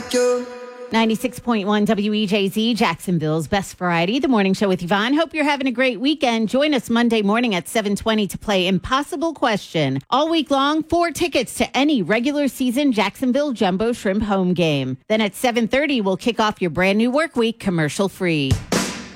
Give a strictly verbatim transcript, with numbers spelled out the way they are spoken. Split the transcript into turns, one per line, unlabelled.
like you.
ninety-six point one W E J Z, Jacksonville's Best Variety, the morning show with Yvonne. Hope you're having a great weekend. Join us Monday morning at seven twenty to play Impossible Question. All week long, four tickets to any regular season Jacksonville Jumbo Shrimp home game. Then at seven thirty, we'll kick off your brand new work week commercial free.